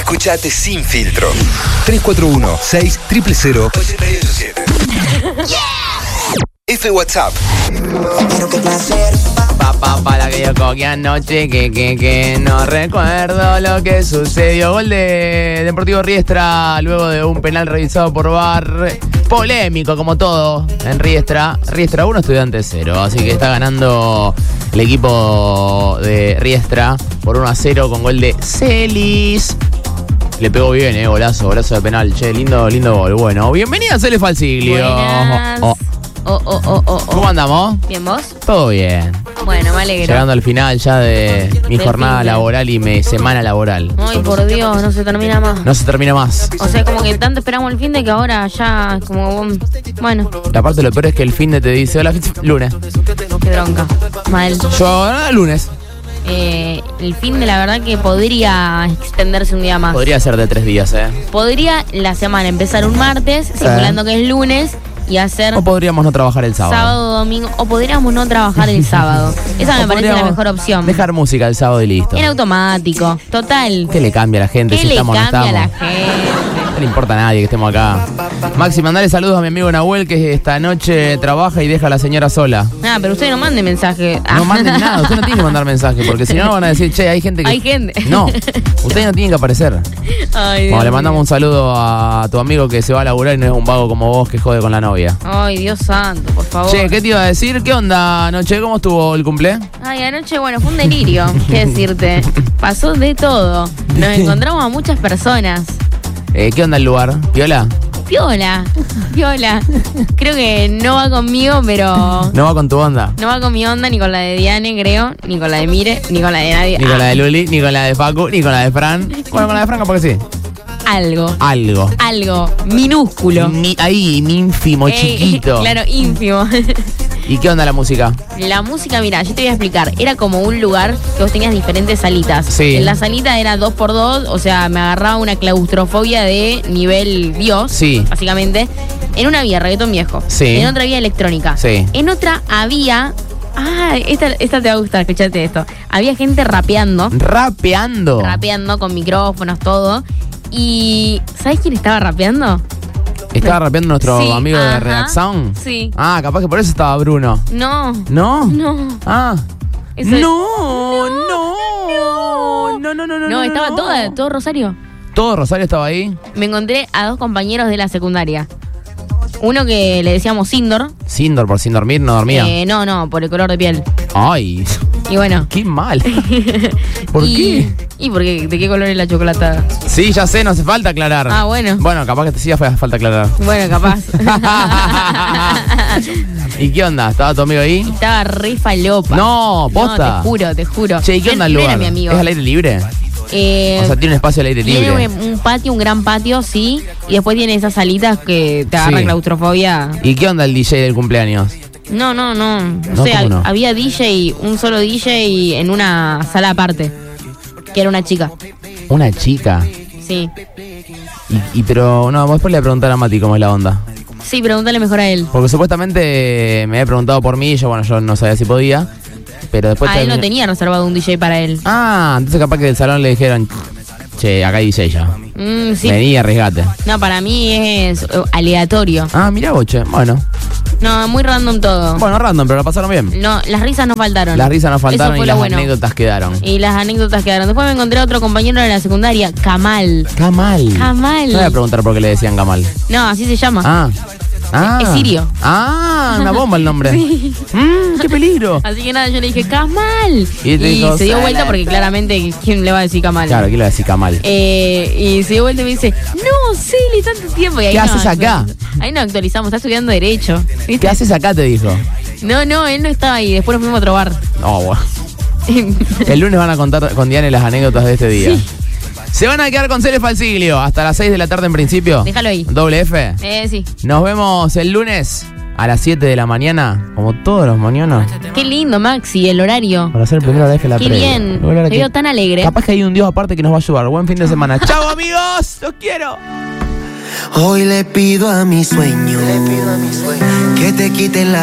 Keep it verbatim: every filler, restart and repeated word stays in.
Escuchate sin filtro. tres cuatro uno, seis cero cero, cero, ocho ocho siete. F WhatsApp. Pero qué placer. Papá, para que yo cogí anoche, que, que, que no recuerdo lo que sucedió. Gol de Deportivo Riestra luego de un penal revisado por V A R. Polémico como todo en Riestra. Riestra uno, Estudiantes cero. Así que está ganando el equipo de Riestra por uno a cero con gol de Celis. Le pegó bien, eh, golazo, golazo de penal. Che, lindo, lindo gol. Bueno, bienvenida a Cele Falsiglio. Buenas. Oh, Oh, oh, oh, oh, oh. ¿Cómo andamos? ¿Bien vos? Todo bien. Bueno, me alegro. Llegando al final ya de mi Del jornada fin de- laboral y mi semana laboral. Ay, por Dios, no se termina más. No se termina más. O sea, como que tanto esperamos el fin de que ahora ya, como, um, bueno, La parte de lo peor es que el fin de te dice, hola, lunes. qué bronca. Mal. Yo, ah, lunes. Eh, el fin de la verdad que podría extenderse un día más. Podría ser de tres días, ¿eh? Podría la semana empezar un martes, simulando que es lunes, y hacer O podríamos no trabajar el sábado. sábado, domingo, o podríamos no trabajar el sábado. Esa me O parece la podríamos mejor opción. Dejar música el sábado y listo. En automático, total. ¿Qué le cambia a la gente ¿Qué si le estamos o no cambia a estamos? la gente? No le importa a nadie que estemos acá. Maxi, mandale saludos a mi amigo Nahuel, que esta noche trabaja y deja a la señora sola. Ah, pero usted no mande mensaje. No manden nada, usted no tiene que mandar mensaje, porque si no van a decir, che, hay gente que... Hay gente. No, ustedes no tienen que aparecer. Ay, Dios Bueno, le mío. mandamos un saludo a tu amigo que se va a laburar y no es un vago como vos que jode con la novia. Ay, Dios santo, por favor. Che, ¿qué te iba a decir? ¿Qué onda anoche? ¿Cómo estuvo el cumple? Ay, anoche, bueno, fue un delirio, qué decirte. Pasó de todo. Nos encontramos a muchas personas. Eh, ¿Qué onda el lugar? ¿Viola? Piola, piola. Creo que no va conmigo, pero ¿No va con tu onda? no va con mi onda ni con la de Diane, creo, ni con la de Mire, ni con la de nadie. Ni con la Ah, de Luli, ni con la de Facu, ni con la de Fran. Bueno, con la de Fran capaz que sí. Algo, Algo. algo, minúsculo. Ni- ahí, ínfimo, Eh, chiquito. Claro, ínfimo. ¿Y qué onda la música? La música, mira, yo te voy a explicar. Era como un lugar que vos tenías diferentes salitas. Sí. En la salita era dos por dos, o sea, me agarraba una claustrofobia de nivel Dios, Sí. básicamente. En una había reggaetón viejo. Sí. En otra había electrónica. Sí. En otra había... Ah, esta, esta te va a gustar, escuchate esto. Había gente rapeando, Rapeando. rapeando con micrófonos, todo. Y ¿sabés quién estaba rapeando? ¿Estaba rapeando nuestro Sí, amigo de ajá, Redaxón? sí. Ah, capaz que por eso estaba Bruno. No, ¿No? no. Ah. Eso- No, no, no, no, no, no. No, estaba no. toda, todo Rosario. ¿Todo Rosario estaba ahí? Me encontré a dos compañeros de la secundaria. Uno que le decíamos Sindor. Sindor, por sin dormir, no dormía. Eh, no, no, por el color de piel. Ay, Y bueno. qué mal. ¿Por y, qué? Y porque, ¿de qué color es la chocolatada? Sí, ya sé, no hace falta aclarar. Ah, bueno. Bueno, capaz que sí hace falta aclarar. Bueno, capaz. ¿Y qué onda? ¿Estaba tu amigo ahí? Estaba re falopa. No, posta. No, te juro, te juro. Che, ¿y qué No- onda el no lugar? era mi amigo. ¿Es al aire libre? Eh, O sea, tiene un espacio al aire libre. tiene un, un patio, un gran patio, sí. Y después tiene esas salitas que te agarra Sí. claustrofobia. ¿Y qué onda el D J del cumpleaños? No, no, no. No, O sea, ¿cómo no? había D J, un solo D J en una sala aparte. Que era una chica. Una chica. Sí. Y, y pero, no, después le voy a preguntar a Mati cómo es la onda. Sí, pregúntale mejor a él. Porque supuestamente me había preguntado por mí y yo, bueno, yo no sabía si podía. Pero después... Ah, él no terminé- tenía reservado un D J para él. Ah, entonces capaz que del salón le dijeron, che, acá hay D J ya. Mm, sí. Vení, arriesgate. No, para mí es eh, aleatorio. Ah, mirá vos, che. Bueno. No, muy random todo. Bueno, random, pero la pasaron bien. No, las risas no faltaron. Las risas no faltaron Eso fue y lo las bueno. anécdotas quedaron. Y las anécdotas quedaron. Después me encontré a otro compañero de la secundaria, Kamal. Kamal. Kamal. No voy a preguntar por qué le decían Kamal. No, así se llama. Ah. Ah. Es sirio. Ah, una bomba el nombre. Sí. Mm, qué peligro. Así que nada, yo le dije, Kamal. Y Y, te dijo, se dio "Sale". vuelta porque claramente, ¿quién le va a decir Kamal? Claro, ¿qué le va a decir Kamal? Eh, y se dio vuelta y me dice, no, Celi, tanto tiempo. Y ahí ¿Qué nos haces acá? actualiz- Ahí nos actualizamos, está estudiando Derecho. ¿Viste? ¿Qué haces acá? Te dijo. No, no, él no estaba ahí. Después nos fuimos a otro bar. No, bueno. El lunes van a contar con Diane las anécdotas de este día. Sí. Se van a quedar con Cele Falsiglio hasta las seis de la tarde en principio. Déjalo ahí. Doble F. Eh, sí. Nos vemos el lunes a las siete de la mañana, como todos los mañanas, Qué lindo, Maxi, el horario. para hacer el primero de F la Qué previa. bien. Luego la Te que- veo tan alegre. Capaz que hay un Dios aparte que nos va a ayudar. Buen fin de semana. ¡Chao, amigos! ¡Los quiero! Hoy le pido a mi sueño, que te quiten la